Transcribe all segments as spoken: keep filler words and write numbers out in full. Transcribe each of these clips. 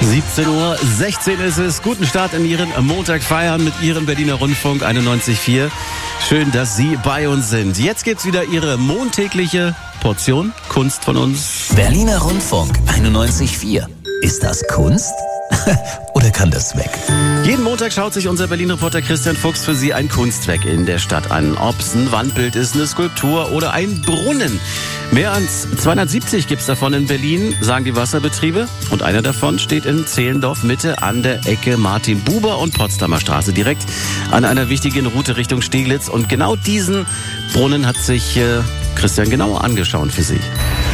siebzehn Uhr sechzehn ist es. Guten Start in Ihren Montag feiern mit Ihrem Berliner Rundfunk einundneunzig Komma vier. Schön, dass Sie bei uns sind. Jetzt gibt's wieder Ihre montägliche Portion Kunst von uns. Berliner Rundfunk einundneunzig Komma vier. Ist das Kunst? Oder kann das weg? Jeden Montag schaut sich unser Berlin-Reporter Christian Fuchs für Sie ein Kunstwerk in der Stadt an. Ob es ein Wandbild ist, eine Skulptur oder ein Brunnen. Mehr als zweihundertsiebzig gibt's davon in Berlin, sagen die Wasserbetriebe. Und einer davon steht in Zehlendorf Mitte an der Ecke Martin-Buber und Potsdamer Straße, direkt an einer wichtigen Route Richtung Steglitz. Und genau diesen Brunnen hat sich äh, Christian genauer angeschaut für Sie.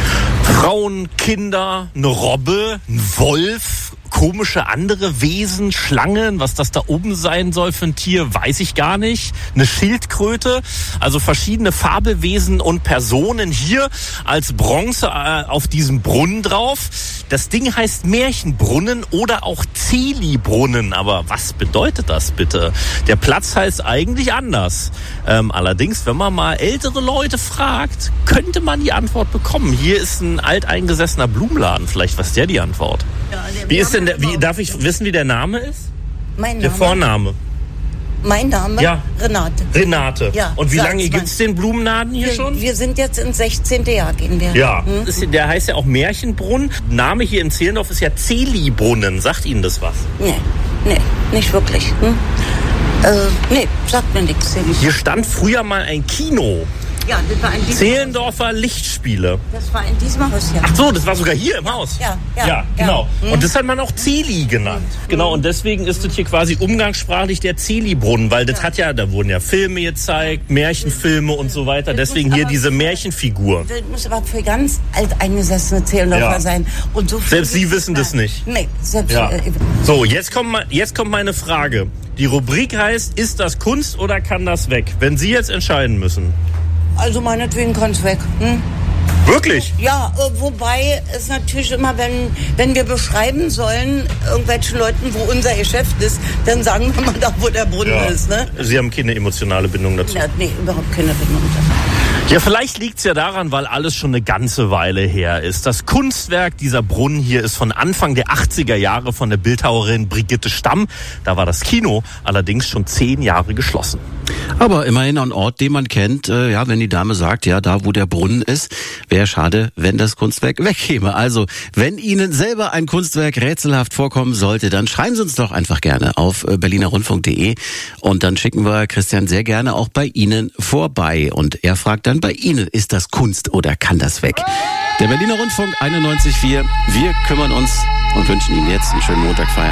Frauen, Kinder, eine Robbe, ein Wolf, komische andere Wesen, Schlangen, was das da oben sein soll für ein Tier, weiß ich gar nicht. Eine Schildkröte, also verschiedene Fabelwesen und Personen hier als Bronze äh, auf diesem Brunnen drauf. Das Ding heißt Märchenbrunnen oder auch Zeli-Brunnen, aber was bedeutet das bitte? Der Platz heißt eigentlich anders. Ähm, allerdings, wenn man mal ältere Leute fragt, könnte man die Antwort bekommen. Hier ist ein alteingesessener Blumenladen, vielleicht weiß der die Antwort. Ja, Wie ist denn der, wie, darf ich wissen, wie der Name ist? Mein Name? Der Vorname. Mein Name? Ja. Renate. Renate. Ja, Und wie lange Salzmann. gibt's den Blumenladen hier Wir, schon? wir sind jetzt ins sechzehnte Jahr, gehen wir. Ja, Hm? ist, der heißt ja auch Märchenbrunnen. Name hier in Zehlendorf ist ja Zeli-Brunnen. Sagt Ihnen das was? Nee, nee, nicht wirklich. Hm? Äh, nee, sagt mir nichts. Hier stand früher mal ein Kino. Ja, das war in diesem Zehlendorfer Lichtspiele. Haus. Das war in diesem Haus, ja. Ach so, das war sogar hier im Haus. Ja, ja, Ja, genau. ja. Und das hat man auch Zeli genannt. Genau, und deswegen ist das hier quasi umgangssprachlich der Zeli-Brunnen, weil das hat ja, da wurden ja Filme gezeigt, Märchenfilme und so weiter. Das Deswegen muss hier aber- diese Märchenfigur. Das muss aber für ganz alteingesessene Zehlendorfer Ja. sein. Und so viel Selbst Sie ist wissen es das da. nicht. Nee, selbst... Ja. Äh, So, jetzt kommt, mal, jetzt kommt meine Frage. Die Rubrik heißt, ist das Kunst oder kann das weg? Wenn Sie jetzt entscheiden müssen. also meinetwegen kann es weg. Hm? Wirklich? Ja, äh, wobei es natürlich immer, wenn, wenn wir beschreiben sollen, irgendwelchen Leuten, wo unser Geschäft ist, dann sagen wir mal da, wo der Brunnen ist. Ne? Sie haben keine emotionale Bindung dazu. Ja, nee, überhaupt keine Bindung. Ja, vielleicht liegt's ja daran, weil alles schon eine ganze Weile her ist. Das Kunstwerk dieser Brunnen hier ist von Anfang der achtziger Jahre von der Bildhauerin Brigitte Stamm. Da war das Kino allerdings schon zehn Jahre geschlossen. Aber immerhin ein Ort, den man kennt. Äh, ja, wenn die Dame sagt, ja, da wo der Brunnen ist, wäre schade, wenn das Kunstwerk wegkäme. Also, wenn Ihnen selber ein Kunstwerk rätselhaft vorkommen sollte, dann schreiben Sie uns doch einfach gerne auf äh, berliner rundfunk punkt de und dann schicken wir Christian sehr gerne auch bei Ihnen vorbei. Und er fragt dann bei Ihnen, ist das Kunst oder kann das weg? Der Berliner Rundfunk einundneunzig Komma vier. Wir kümmern uns und wünschen Ihnen jetzt einen schönen Montag feiern.